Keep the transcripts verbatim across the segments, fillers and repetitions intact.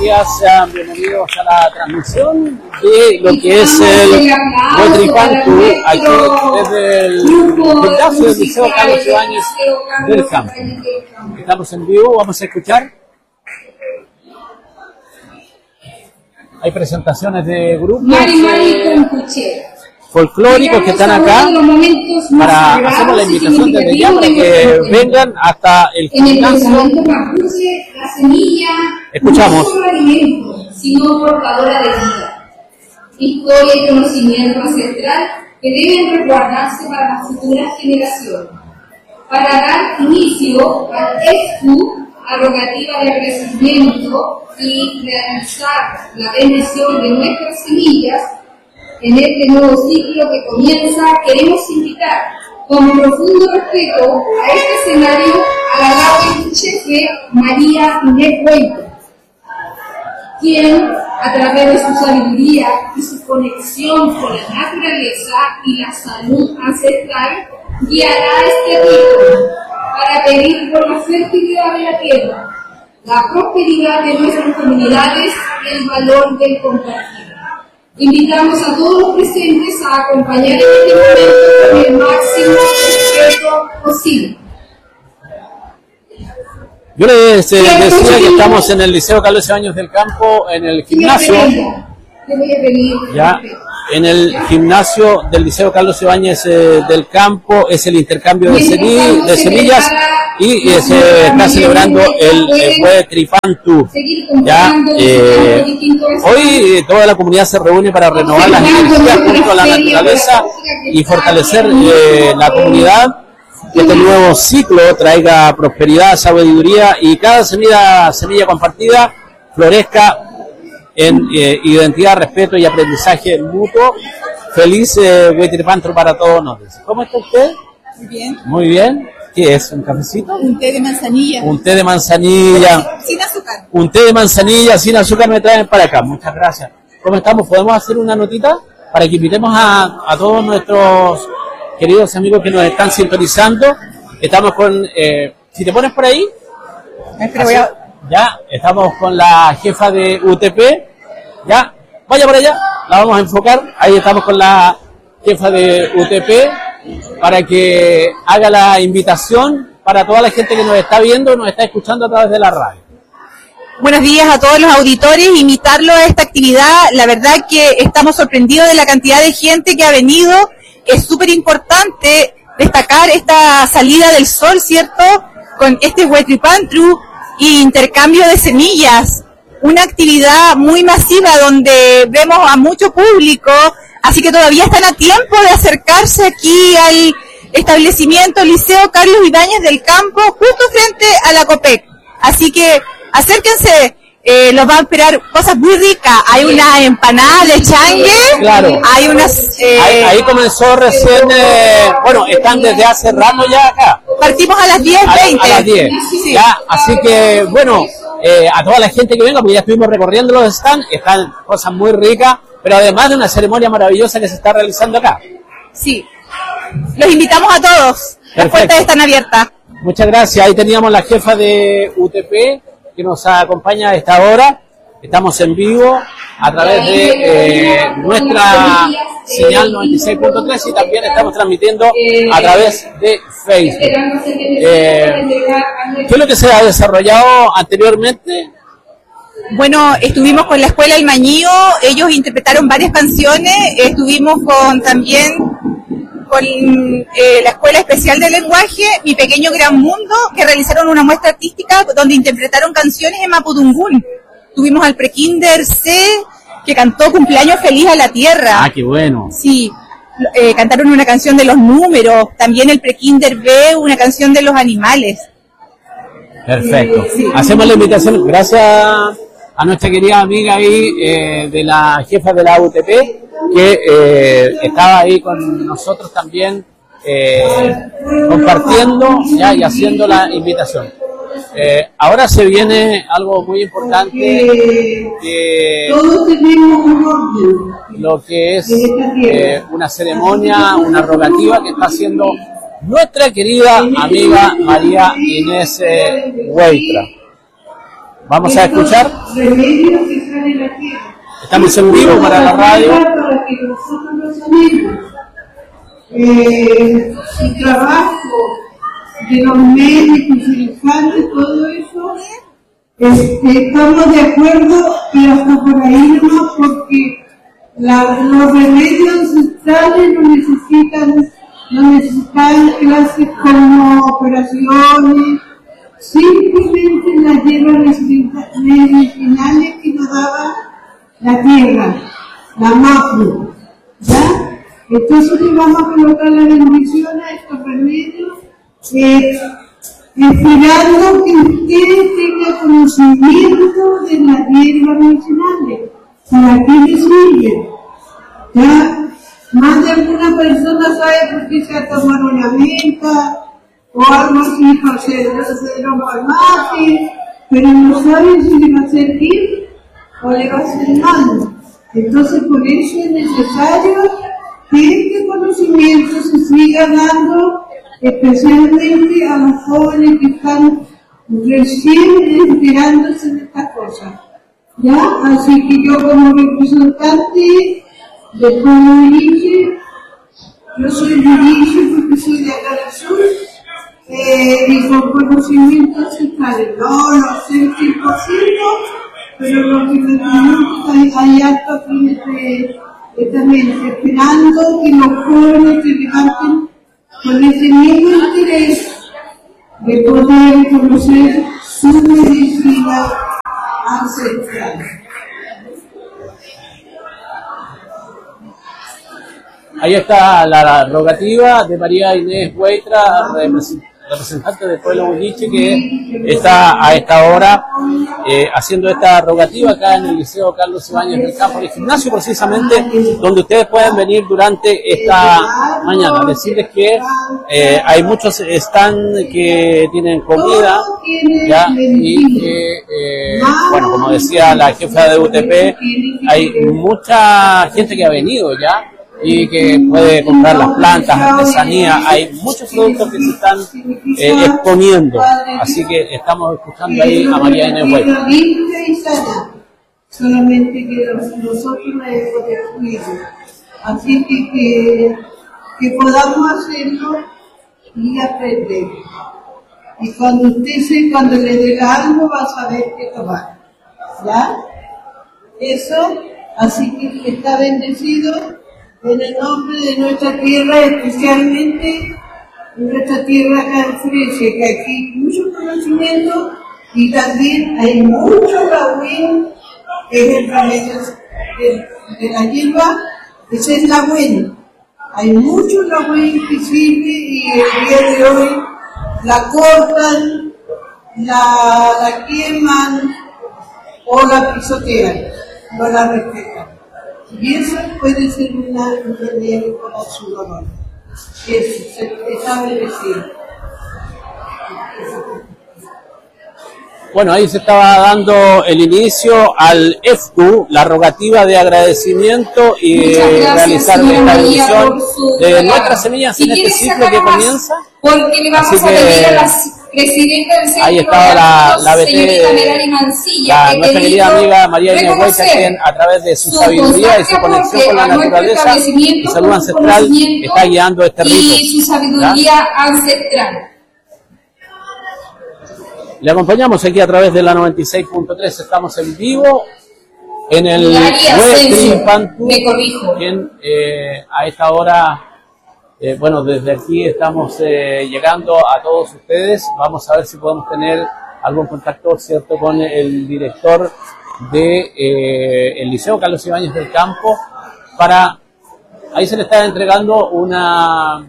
días, sean bienvenidos a la transmisión de lo que es el Huaytripantu, aquí desde el gimnasio del Liceo Carlos Ibáñez del Campo. Estamos en vivo, vamos a escuchar. Hay presentaciones de grupos eh, folclóricos que están acá para hacer la invitación desde ya para que vengan hasta el gimnasio. Escuchamos. Sino portadora de vida, historia y conocimiento ancestral que deben resguardarse para las futuras generaciones. Para dar inicio al ESCU, arrogativa de crecimiento y realizar la bendición de nuestras semillas, en este nuevo ciclo que comienza, queremos invitar con profundo respeto a este escenario a la grande jefe María Inés Huaytra, quien, a través de su sabiduría y su conexión con la naturaleza y la salud ancestral, guiará este rito para pedir por la fertilidad de la tierra, la prosperidad de nuestras comunidades y el valor del compartir. Invitamos a todos los presentes a acompañar en este momento con el máximo respeto posible. Yo les eh, decía que estamos en el Liceo Carlos Ibáñez del Campo, en el gimnasio, ya, en el gimnasio del Liceo Carlos Ibáñez eh, del Campo, es el intercambio de, semí, de semillas y eh, se está celebrando el Huaytripantu. Ya, eh, hoy toda la comunidad se reúne para renovar las energías junto a la naturaleza y fortalecer eh, la comunidad. Que este nuevo ciclo traiga prosperidad, sabiduría y cada semilla, semilla compartida florezca en eh, identidad, respeto y aprendizaje mutuo. Feliz eh, Huaytripantu para todos nosotros. ¿Cómo está usted? Muy bien. Muy bien. ¿Qué es? ¿Un cafecito? Un té de manzanilla. Un té de manzanilla. Sin azúcar. Un té de manzanilla sin azúcar me traen para acá. Muchas gracias. ¿Cómo estamos? ¿Podemos hacer una notita para que invitemos a, a todos nuestros queridos amigos que nos están sintonizando? Estamos con, eh, si te pones por ahí, Espera, voy a... ya, estamos con la jefa de U T P, ya, vaya por allá, la vamos a enfocar, ahí estamos con la jefa de U T P, para que haga la invitación para toda la gente que nos está viendo, nos está escuchando a través de la radio. Buenos días a todos los auditores, invitarlos a esta actividad. La verdad que estamos sorprendidos de la cantidad de gente que ha venido. Es súper importante destacar esta salida del sol, ¿cierto? Con este Huaytripantu y intercambio de semillas. Una actividad muy masiva donde vemos a mucho público, así que todavía están a tiempo de acercarse aquí al establecimiento Liceo Carlos Ibáñez del Campo, justo frente a la COPEC. Así que acérquense. Eh, los va a esperar cosas muy ricas. Hay una empanada de changue, claro. Hay unas... Eh, ahí, ahí comenzó recién, eh, bueno, están desde hace rato ya acá. Partimos a las diez veinte. A, a las diez, sí. Ya, así que, bueno, eh, a toda la gente que venga, porque ya estuvimos recorriendo los stands, están cosas muy ricas, pero además de una ceremonia maravillosa que se está realizando acá. Sí, los invitamos a todos. Perfecto. Las puertas están abiertas. Muchas gracias. Ahí teníamos la jefa de U T P, que nos acompaña a esta hora. Estamos en vivo a través de eh, nuestra señal noventa y seis punto tres y también estamos transmitiendo a través de Facebook. Eh, ¿Qué es lo que se ha desarrollado anteriormente? Bueno, estuvimos con la Escuela El Mañío, ellos interpretaron varias canciones, estuvimos con también con eh, la Escuela Especial de Lenguaje, Mi Pequeño Gran Mundo, que realizaron una muestra artística donde interpretaron canciones en mapudungún. Tuvimos al Prekinder C, que cantó Cumpleaños Feliz a la Tierra. Ah, qué bueno. Sí, eh, cantaron una canción de los números, también el Prekinder B, una canción de los animales. Perfecto. Eh, sí. Hacemos la invitación, gracias a nuestra querida amiga ahí, eh, de la jefa de la U T P, que eh, estaba ahí con nosotros también eh, compartiendo ya y haciendo la invitación. Eh, ahora se viene algo muy importante, que lo que es eh, una ceremonia, una rogativa que está haciendo nuestra querida amiga María Inés Huaytra. Vamos a escuchar. Remedios que sale de la tierra. Estamos en vivo para la radio. Para que nosotros lo sanemos. Eh, el trabajo de los médicos, cirujanos, todo eso, este, estamos de acuerdo, pero hasta por ahí no, porque la, los remedios ancestrales no necesitan, no necesitan clases como operaciones, simplemente las hierbas medicinales que nos daba la tierra, la mafia, ¿ya? Entonces le vamos a colocar la bendición a estos remedios, eh, esperando que usted tenga conocimiento de las hierbas medicinales, para qué le sirven. ¿Ya? Más de alguna persona sabe por qué se va a tomar una menta o algo así para hacer un palmate, pero no sabe si le va a hacer bien o le va a hacer mal. Entonces por eso es necesario que este conocimiento se siga dando especialmente a los jóvenes que están recién enterándose de estas cosas. ¿Ya? Así que yo como representante del pueblo de Iriche, yo soy de Iriche porque soy de acá del sur, eh, y con conocimientos ancestrales, no lo sé el cien por ciento, pero lo que me pregunto hay, hay acto aquí de esta mente, esperando que los jóvenes se levanten con ese mismo interés de poder conocer su medicina ancestral. Ahí está la rogativa de María Inés Hueitra, representante del pueblo huilliche, que está a esta hora eh, haciendo esta rogativa acá en el Liceo Carlos Ibáñez del Campo, el gimnasio precisamente, donde ustedes pueden venir durante esta mañana. Decirles que eh, hay muchos stands que tienen comida, ¿ya? Y que, eh, bueno, como decía la jefa de U T P, hay mucha gente que ha venido ya y que puede comprar las plantas, artesanía, hay muchos productos que se están eh, exponiendo, así que estamos escuchando ahí a María Inés Hueitra. Solamente que nosotros la hemos descuido, así que, que que podamos hacerlo y aprender, y cuando usted se, cuando le dé algo va a saber qué tomar, ¿ya? Eso, así que está bendecido en el nombre de nuestra tierra, especialmente en nuestra tierra acá en Fresia, que aquí hay mucho conocimiento y también hay mucho lahuén, que es el remedio de, de la hierba, ese es lahuén. Hay mucho lahuén que sirve y el día de hoy la cortan, la, la queman o la pisotean, no la respetan. Y eso puede ser una remedio para su dolor. Eso, se está bendecido. Bueno, ahí se estaba dando el inicio al F U, la rogativa de agradecimiento y realizar esta bendición de nuestras semillas en este ciclo que comienza. Porque le vamos a pedir a la presidenta del centro, ahí estaba la, la B T, Mancilla, la, nuestra querida amiga María Inés Hueitra, quien a través de su sabiduría y su conexión con la naturaleza y salud ancestral está guiando este rito. Y su sabiduría ¿ya? ancestral. Le acompañamos aquí a través de la noventa y seis punto tres, estamos en vivo en el Huetripantu, quien eh, a esta hora, eh, bueno, desde aquí estamos eh, llegando a todos ustedes. Vamos a ver si podemos tener algún contacto, ¿cierto?, con el director de eh, el Liceo Carlos Ibáñez del Campo, para, ahí se le está entregando una...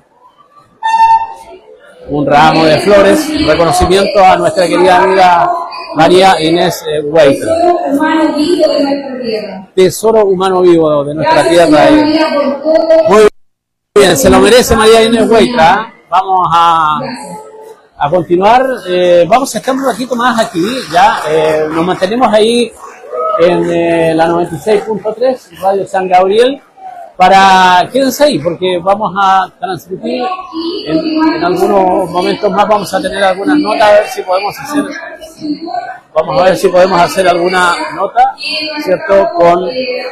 un ramo de flores, reconocimiento a nuestra querida amiga María Inés eh, Hueitra. Tesoro humano vivo de nuestra tierra. Tesoro humano vivo de nuestra tierra. Muy bien, se lo merece María Inés Hueitra. Vamos a, a continuar. Eh, vamos a estar un ratito más aquí, ya. Eh, nos mantenemos ahí en eh, la noventa y seis punto tres, Radio San Gabriel. Para, quédense ahí, porque vamos a transmitir en, en algunos momentos más, vamos a tener algunas notas, a ver si podemos hacer vamos a ver si podemos hacer alguna nota, ¿cierto?, con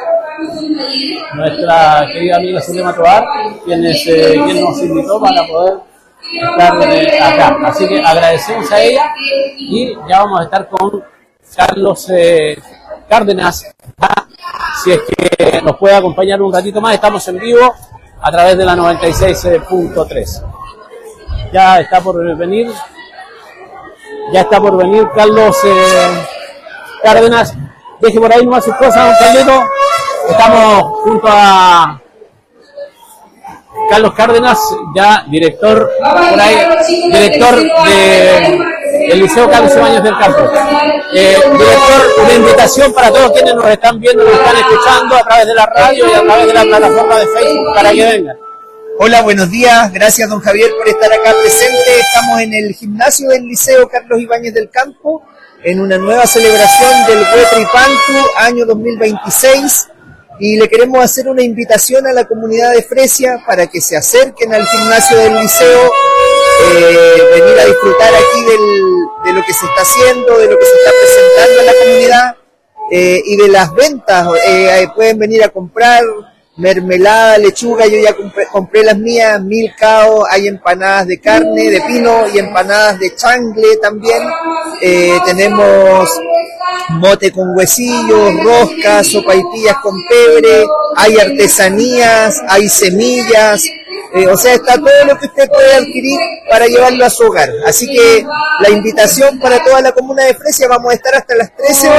nuestra querida amiga Zulema Tovar, quien, es, eh, quien nos invitó para poder estar eh, acá. Así que agradecemos a ella y ya vamos a estar con Carlos eh, Cárdenas, si es que nos puede acompañar un ratito más. Estamos en vivo a través de la noventa y seis punto tres. Ya está por venir, ya está por venir Carlos eh, Cárdenas. Deje por ahí nomás sus cosas, don Carlito. Estamos junto a Carlos Cárdenas, ya director por ahí, director de el Liceo Carlos Ibáñez del Campo. Eh, director, una invitación para todos quienes nos están viendo, nos están escuchando a través de la radio y a través de la plataforma de Facebook para que vengan. Hola, buenos días. Gracias, don Javier, por estar acá presente. Estamos en el gimnasio del Liceo Carlos Ibáñez del Campo, en una nueva celebración del Huetripantu, año dos mil veintiséis. Y le queremos hacer una invitación a la comunidad de Fresia para que se acerquen al gimnasio del liceo, eh, venir a disfrutar aquí del, de lo que se está haciendo, de lo que se está presentando en la comunidad eh, y de las ventas. Eh, pueden venir a comprar mermelada, lechuga, yo ya compré, compré las mías, milcao, hay empanadas de carne, de pino y empanadas de changle también. Eh, tenemos mote con huesillos, roscas, sopaipillas con pebre, hay artesanías, hay semillas, eh, o sea, está todo lo que usted puede adquirir para llevarlo a su hogar. Así que la invitación para toda la comuna de Fresia, vamos a estar hasta las trece horas.